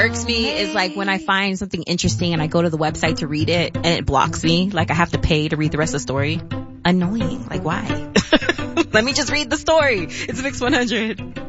irks me is like when I find something interesting and I go to the website to read it and it blocks me. Like I have to pay to read the rest of the story. Annoying. Like why? Let me just read the story. It's Mix 100.